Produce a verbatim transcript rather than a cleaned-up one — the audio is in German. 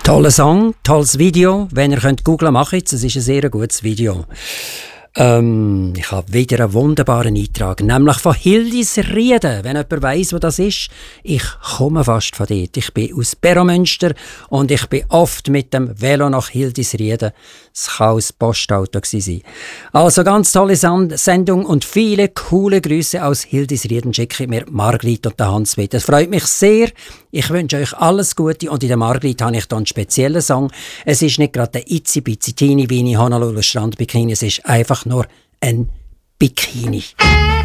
Toller Song, tolles Video. Wenn ihr könnt googlen, macht es. Es ist ein sehr gutes Video. Ähm, ich habe wieder einen wunderbaren Eintrag, nämlich von Hildisrieden. Wenn jemand weiss, wo das ist, ich komme fast von dort. Ich bin aus Beromünster und ich bin oft mit dem Velo nach Hildisrieden. Es kann auch das Postauto sein. Also ganz tolle Sendung und viele coole Grüße aus Hildisrieden schicke ich mir Margrit und der Hans mit. Das freut mich sehr. Ich wünsche euch alles Gute und in der Margrit habe ich dann einen speziellen Song. Es ist nicht gerade der Itzi Bitzi Teeny Weeny Honolulu Strand Bikini, es ist einfach nur ein Bikini.